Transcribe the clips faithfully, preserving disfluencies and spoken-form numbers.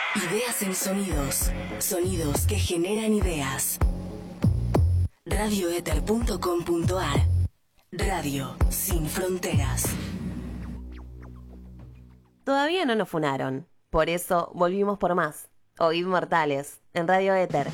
Ideas en sonidos. Sonidos que generan ideas. radio éter punto com punto a r. Radio sin fronteras. Todavía no nos funaron. Por eso volvimos por más. Oíd Mortales, en Radio Éter.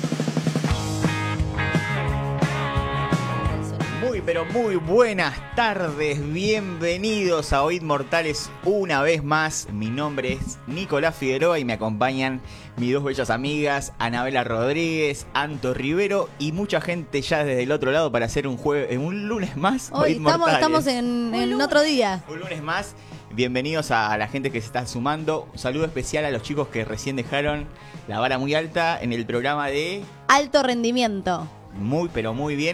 Muy pero muy buenas tardes, bienvenidos a Oíd Mortales una vez más. Mi nombre es Nicolás Figueroa y me acompañan mis dos bellas amigas, Anabela Rodríguez, Anto Rivero y mucha gente ya desde el otro lado para hacer un jueves, un lunes más. Hoy Oíd estamos, Mortales. estamos en, en otro día. Un lunes más. Bienvenidos a la gente que se está sumando. Un saludo especial a los chicos que recién dejaron la vara muy alta en el programa de Alto rendimiento. Muy pero muy bien.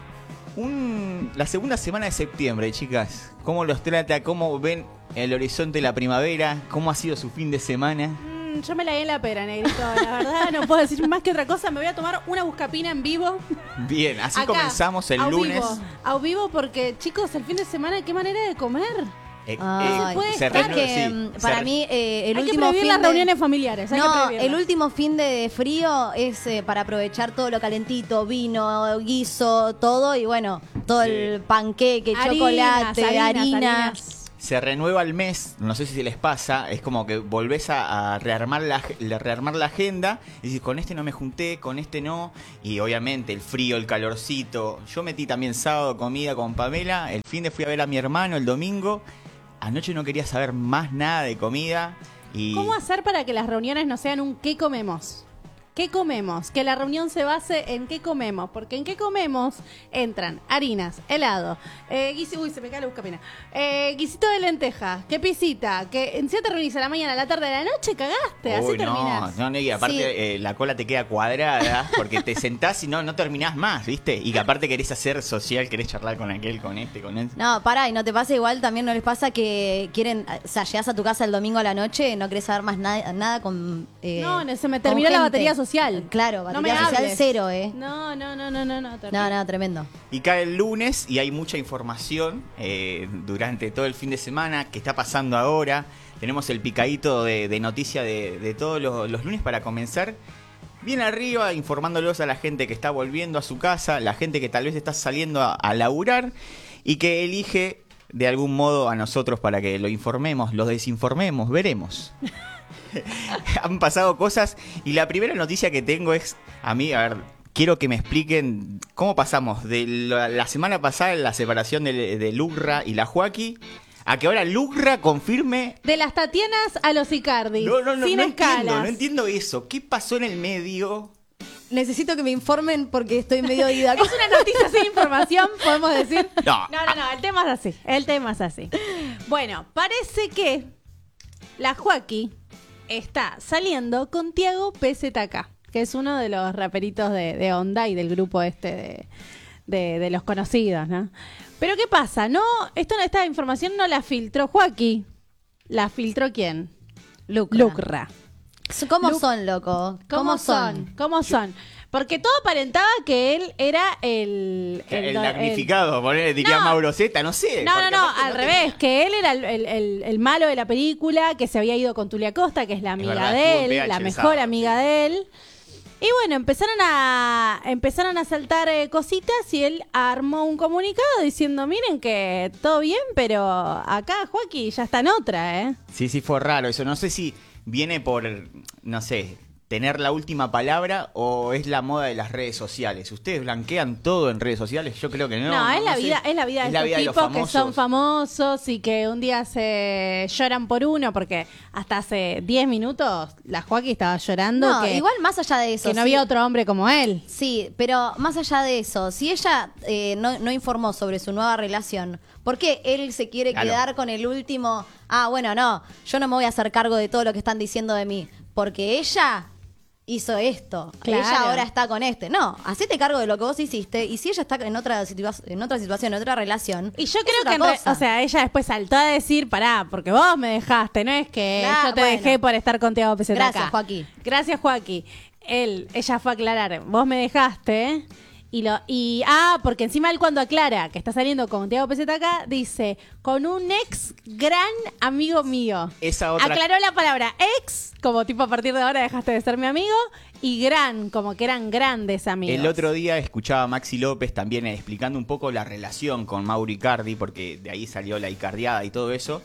Un, la segunda semana de septiembre, chicas. ¿Cómo los trata? ¿Cómo ven el horizonte de la primavera? ¿Cómo ha sido su fin de semana? Mm, yo me la di en la pera, negrito. La verdad, no puedo decir más que otra cosa. Me voy a tomar una buscapina en vivo. Bien, así Acá, comenzamos el a lunes. Vivo, a vivo porque, chicos, el fin de semana, ¿qué manera de comer? Eh, Ay, eh, puede se estar renueva- que sí, mm, se para re- mí eh, el hay que último prohibir fin las de... reuniones familiares. Hay que No, prohibirlas. el último fin de frío es eh, para aprovechar todo lo calentito, vino, guiso, todo y bueno, todo Sí. el panqueque, Harinas, chocolate, harinas, harina. harinas. Se renueva el mes, no sé si les pasa, es como que volvés a, a rearmar, la, la- rearmar la agenda y decís, con este no me junté, con este no, y obviamente el frío, el calorcito. Yo metí también sábado comida con Pamela, el fin de fui a ver a mi hermano el domingo, anoche no quería saber más nada de comida y... ¿Cómo hacer para que las reuniones no sean un ¿qué comemos? ¿Qué comemos? Que la reunión se base en qué comemos. Porque en qué comemos entran harinas, helado, eh, guisi- uy, se me cae la buscapina. Eh, guisito de lenteja, que pisita, que en te reunís a la mañana, a la tarde, a la noche, cagaste, así Uy, no, terminás. no, no, y aparte Sí. eh, la cola te queda cuadrada porque te sentás y no, no terminás más, ¿viste? Y que aparte querés hacer social, querés charlar con aquel, con este, con este. No, pará, y no te pasa igual, también no les pasa que quieren, o sea, llegás a tu casa el domingo a la noche, no querés saber más na- nada con... eh, No, no, se me con terminó la gente. batería social. Claro, No me batería social hables. cero, ¿eh? No, no, no, no, no, no. terrible. No, no, tremendo. Y cae el lunes y hay mucha información eh, durante todo el fin de semana que está pasando ahora. Tenemos el picadito de, de noticia de, de todos los, los lunes para comenzar. Bien arriba, informándolos a la gente que está volviendo a su casa, la gente que tal vez está saliendo a, a laburar y que elige de algún modo a nosotros para que lo informemos, lo desinformemos, veremos. Han pasado cosas y la primera noticia que tengo es, a mí, a ver, quiero que me expliquen cómo pasamos de la, la semana pasada la separación de, de Lucra y la Joaquí a que ahora Lucra confirme... De las Tatianas a los Icardi. No, no, no, sin no escalas. entiendo, no entiendo eso. ¿Qué pasó en el medio? Necesito que me informen porque estoy medio ida. Es una noticia sin información, podemos decir. No. no, no, no, el tema es así. El tema es así. Bueno, parece que la Joaquí está saliendo con Tiago P Z K, que es uno de los raperitos de, de Onda y del grupo este de, de, de los conocidos, ¿no? Pero ¿qué pasa? No, esto, esta información no la filtró Joaquí. ¿La filtró quién? Lucra. Lucra. ¿Cómo Lu- son, loco? ¿Cómo son? ¿Cómo son? Porque todo aparentaba que él era el... El, el- damnificado, poner, diría No. Mauro Zeta, no sé. No, no, porque no, aparte al no revés, tenía- que él era el, el- el- el malo de la película, que se había ido con Tulia Costa, que es la amiga verdad, de estuvo en él, P H la el mejor sábado, amiga sí. de él. Y bueno, empezaron a empezaron a saltar eh, cositas y él armó un comunicado diciendo, miren que todo bien, pero acá Joaquín ya está en otra, ¿eh? Sí, sí, fue raro eso. No sé si viene por, no sé, tener la última palabra o es la moda de las redes sociales. ¿Ustedes blanquean todo en redes sociales? Yo creo que no. No, es la sé. vida, es la vida de Es la estos vida de los tipos que son famosos. famosos y que un día se lloran por uno, porque hasta hace diez minutos la Joaquín estaba llorando No, que, igual más allá de eso. que no sí. había otro hombre como él. Sí, pero más allá de eso, si ella eh, no, no informó sobre su nueva relación, ¿por qué él se quiere Claro. quedar con el último? Ah, bueno, no, yo no me voy a hacer cargo de todo lo que están diciendo de mí, porque ella hizo esto, Claro. ella ahora está con este. No, hacete cargo de lo que vos hiciste y si ella está en otra, situa- en otra situación, en otra relación. Y yo es creo otra que, en re- cosa. o sea, ella después saltó a decir, pará, porque vos me dejaste, no es que Claro, yo te bueno. dejé por estar con Tiago P Z K. Gracias, Joaquín. Gracias, Joaquín. Él, ella fue a aclarar, vos me dejaste Y lo y ah, porque encima él cuando aclara que está saliendo con Tiago P Z K, dice, con un ex gran amigo mío. Esa otra... Aclaró la palabra ex, como tipo a partir de ahora dejaste de ser mi amigo, y gran, como que eran grandes amigos. El otro día escuchaba a Maxi López también explicando un poco la relación con Mauro Icardi, porque de ahí salió la icardiada y todo eso.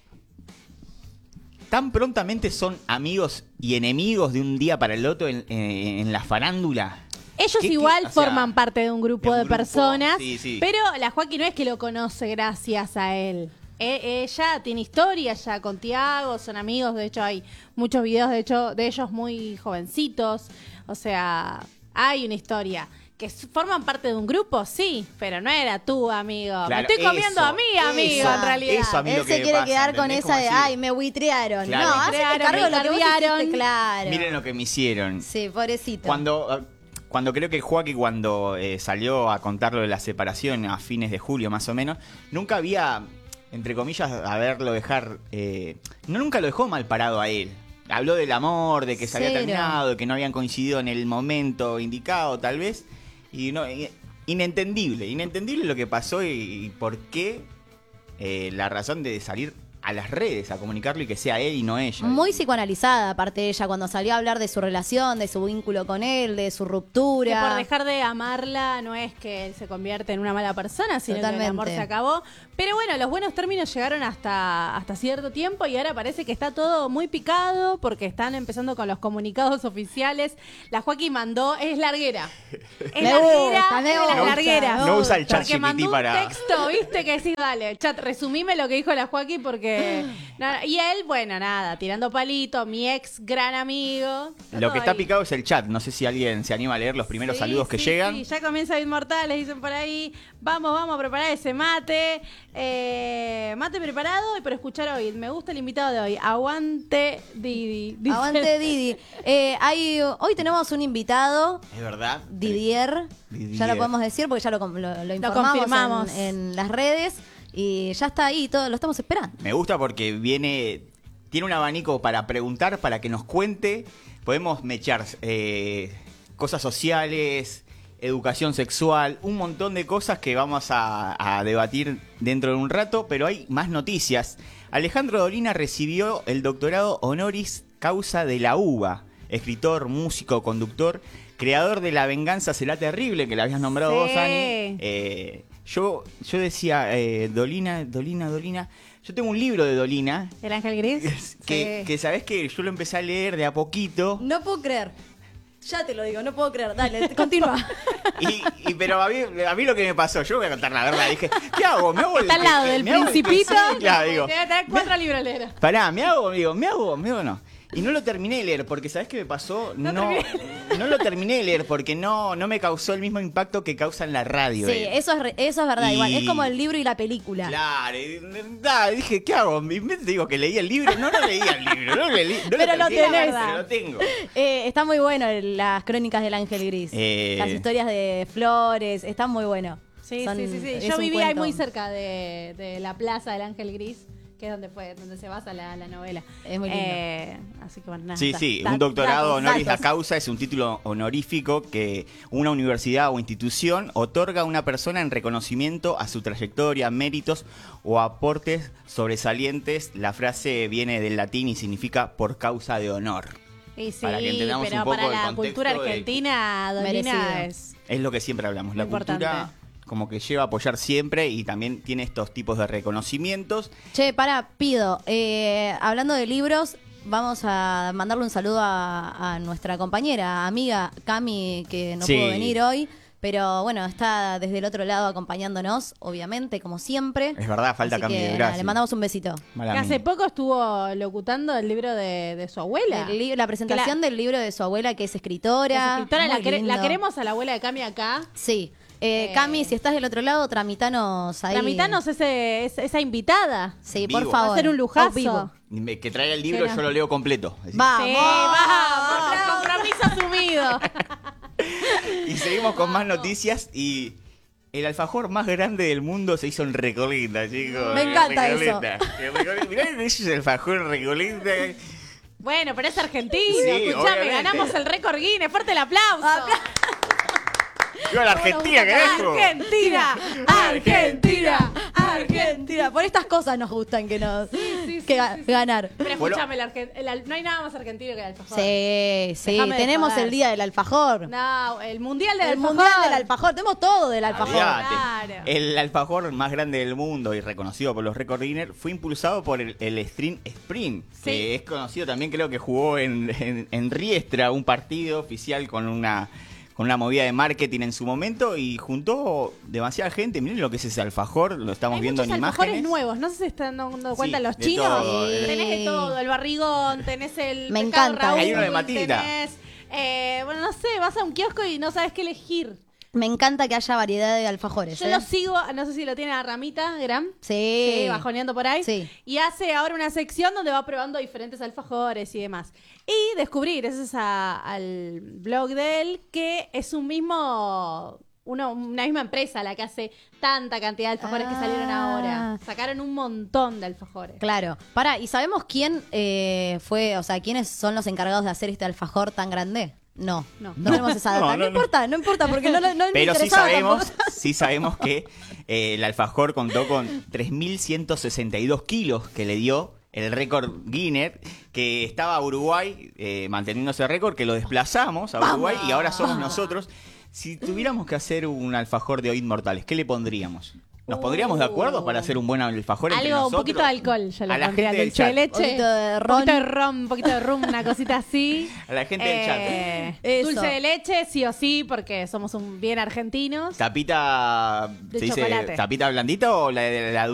¿Tan prontamente son amigos y enemigos de un día para el otro en, en, en la farándula? Ellos ¿Qué, igual qué? O sea, forman parte de un grupo de de, un grupo, personas, sí, sí. pero la Joaquín no es que lo conoce gracias a él. E- ella tiene historia ya con Tiago, son amigos, de hecho hay muchos videos de hecho de ellos muy jovencitos, o sea, hay una historia. Que s- forman parte de un grupo, sí, pero no era tu amigo. Me Claro, estoy comiendo eso, a mi amigo, eso, en realidad. eso a mí Él lo que se me quiere pasa, quedar con ¿entendés? esa de, Como decir, ay, me buitrearon. Claro. No, Me hacete buitrearon, cargo de lo me que vos cardearon. hiciste, claro. Miren lo que me hicieron. Sí, pobrecito. Cuando, cuando creo que Joaquín cuando eh, salió a contar lo de la separación a fines de julio más o menos, nunca había, entre comillas, haberlo dejar, eh, no nunca lo dejó mal parado a él. Habló del amor, de que se había Cero. terminado, de que no habían coincidido en el momento indicado tal vez, y no, i- inentendible, inentendible lo que pasó y, y por qué eh, la razón de salir a las redes a comunicarlo y que sea él y no ella. Muy psicoanalizada, aparte de ella, cuando salió a hablar de su relación, de su vínculo con él, de su Que ruptura. por dejar de amarla no es que él se convierte en una mala persona, sino Totalmente. que el amor se acabó. Pero bueno, los buenos términos llegaron hasta, hasta cierto tiempo y ahora parece que está todo muy picado porque están empezando con los comunicados oficiales. La Joaquín mandó, es larguera. Es Me larguera, gusta, me es de las gusta, largueras. me No usa el chat Porque G P T mandó para- un texto, viste, que decís, dale, chat, resumime lo que dijo la Joaquín porque... nada, y él, bueno, nada, tirando palito, mi ex gran amigo. Lo que todo está ahí. picado es el chat. No sé si alguien se anima a leer los primeros Sí, saludos que sí, llegan. sí, ya comienza Inmortales, dicen por ahí. Vamos, vamos a preparar ese mate. Eh, mate preparado y para escuchar hoy. Me gusta el invitado de hoy. Aguante Didi. Dice- Aguante Didi. Eh, hay, hoy tenemos un invitado, Es verdad. Didier. Didier. Ya lo podemos decir porque ya lo, com- lo, lo informamos confirmamos. en, en las redes. Y ya está ahí, todo lo estamos esperando. Me gusta porque viene. Tiene un abanico para preguntar, para que nos cuente. Podemos mechar eh, cosas sociales, educación sexual, un montón de cosas que vamos a, a debatir dentro de un rato, pero hay más noticias. Alejandro Dolina recibió el doctorado honoris causa de la U B A, escritor, músico, conductor, creador de La venganza será terrible, que la habías nombrado Sí. vos, Ani. Eh, yo, yo decía, eh, Dolina, Dolina, Dolina. Yo tengo un libro de Dolina ¿El Ángel Gris? que, Sí. que sabés que yo lo empecé a leer de a poquito. No puedo creer. Ya te lo digo, no puedo creer. Dale, continúa. Y, y- pero a mí, a mí lo que me pasó, yo voy a contar la verdad, dije, ¿qué hago? ¿Me hago el Está al lado que- del me hago el que Principito. sí? Claro, digo, Debe tener cuatro libroleros. pará, ¿me hago? Digo, ¿me hago? ¿Me hago o no? Y no lo terminé de leer, porque ¿sabés qué me pasó? No No, terminé. no lo terminé de leer, porque no, no me causó el mismo impacto que causa en la radio. Sí, eh. eso es, re- eso es verdad. Y- Igual, es como el libro y la película. Claro, y, da, dije, ¿qué hago? Y me digo que leí el libro, no lo leía el libro, no lo leí, no Pero lo terminé, tenés. pero lo tengo. Eh, está muy bueno el- las crónicas del Ángel Gris. Eh. Las historias de Flores, están muy bueno. Sí, Son- sí, sí, sí. es Yo un vivía ahí cuento. muy cerca de, de la plaza del Ángel Gris, que es donde fue, donde se basa la, la novela. Es muy lindo. Eh, así que bueno, nada. Sí, da- sí, da- un doctorado datos, honoris datos. causa es un título honorífico que una universidad o institución otorga a una persona en reconocimiento a su trayectoria, méritos o aportes sobresalientes. La frase viene del latín y significa por causa de honor. Y sí, para que entendamos pero un poco para el la contexto cultura de- argentina, Dolina Merecido. es... Es lo que siempre hablamos. La Muy cultura importante. como que lleva a apoyar siempre y también tiene estos tipos de reconocimientos. Che, para, pido. eh, hablando de libros, vamos a mandarle un saludo a, a nuestra compañera, amiga Cami, que no Sí. pudo venir hoy. Pero bueno, está desde el otro lado acompañándonos, obviamente, como siempre. Es verdad, falta Así Cami que, de nada, Brasil. le mandamos un besito. Mala Que hace mía. poco estuvo locutando el libro de, de su abuela. El li- la presentación Que del libro de su abuela, que es Es escritora. escritora, la, muy quere- la lindo. queremos a la abuela de Cami acá. Sí. Eh, Eh, Cami, si estás del otro lado, tramitanos ahí. Tramitanos ese, ese- esa invitada. Sí, Vivo. por favor. Va a ser un lujazo. Oh, vivo. Me- Que traiga el libro, Sí, no. yo lo leo completo. Así. Vamos. Sí, vamos, compromiso asumido. Y seguimos con más noticias y el alfajor más grande del mundo se hizo en Recoleta, chicos. Me En encanta Recoleta. En Recoleta. Mirá, ese es el alfajor en Recoleta. Bueno, pero es argentino, Sí, escuchame, obviamente. ganamos el récord Guinness, fuerte el aplauso. ¡Viva la Argentina, carajo! Argentina, Argentina, Argentina. Por estas cosas nos gustan que nos sí, sí, que sí, ga- sí, sí. ganar. Pero Bueno. escúchame, el argen- el al- no hay nada más argentino que el alfajor. Sí, sí. Déjame de Tenemos joder. el día del alfajor. No, el mundial del el alfajor. mundial del alfajor. Tenemos todo del alfajor. Olvídate. Claro. El alfajor más grande del mundo y reconocido por los record Guinness fue impulsado por el, el Stream Sprint, Sí. que es conocido también, creo que jugó en, en, en Riestra un partido oficial con una con una movida de marketing en su momento y juntó demasiada gente. Miren lo que es ese alfajor, lo estamos Hay viendo en muchos alfajores imágenes. nuevos, no sé si se están dando cuenta Sí, los de chinos. todo, eh. Tenés de todo, el barrigón, tenés el Me pescado encanta. Raúl, Hay uno de Matilda. tenés, eh, bueno, no sé, vas a un kiosco y no sabes qué elegir. Me encanta que haya variedad de alfajores. Yo ¿eh? lo sigo, no sé si lo tiene a Ramita Gram. Sí. Sí, bajoneando por ahí. Sí. Y hace ahora una sección donde va probando diferentes alfajores y demás. Y descubrí, gracias a- al blog de él, que es un mismo... Una, una misma empresa la que hace tanta cantidad de alfajores que salieron Ah. ahora. Sacaron un montón de alfajores. Claro. Para, ¿y sabemos quién eh, fue, o sea, quiénes son los encargados de hacer este alfajor tan grande? No, No. no, tenemos esa data. No, No, no, no. importa, no importa, porque no, no, no me Pero sí interesaba sabemos, tampoco. sí sabemos que eh, el alfajor contó con tres mil ciento sesenta y dos kilos que le dio el récord Guinness, que estaba Uruguay eh, manteniendo ese récord, que lo desplazamos a Uruguay y ahora somos nosotros. Si tuviéramos que hacer un alfajor de Inmortales, ¿qué le pondríamos? ¿Nos pondríamos de acuerdo para hacer un buen alfajor entre Algo, un nosotros? poquito de alcohol, yo le A la pondría gente del dulce de chat. leche. Un poquito de Un ron. poquito de ron, un poquito de rum, una cosita así. A la gente del chat. Eh, Eso. Dulce de leche, sí o sí, porque somos un bien argentinos. ¿Tapita, De se dice chocolate. tapita blandita o la de la